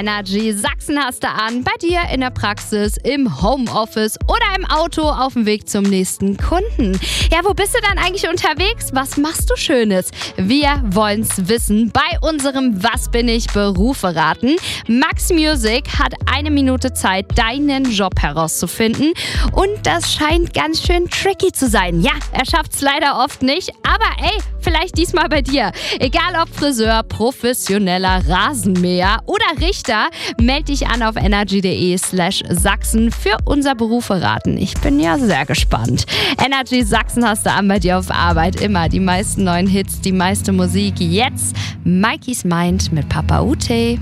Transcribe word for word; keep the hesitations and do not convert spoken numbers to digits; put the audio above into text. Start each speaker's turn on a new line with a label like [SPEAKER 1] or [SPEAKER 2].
[SPEAKER 1] Energy Sachsen hast du an, bei dir in der Praxis, im Homeoffice oder im Auto auf dem Weg zum nächsten Kunden. Ja, wo bist du dann eigentlich unterwegs? Was machst du Schönes? Wir wollen's wissen bei unserem Was bin ich Berufe raten. Max Music hat eine Minute Zeit, deinen Job herauszufinden und das scheint ganz schön tricky zu sein. Ja, er schafft's leider oft nicht, aber ey, vielleicht diesmal bei dir. Egal ob Friseur, professioneller Rasenmäher oder Richter, melde dich an auf energy.de slash Sachsen für unser Berufe raten. Ich bin ja sehr gespannt. Energy Sachsen hast du an bei dir auf Arbeit. Immer die meisten neuen Hits, die meiste Musik. Jetzt Mikey's Mind mit Papa Ute.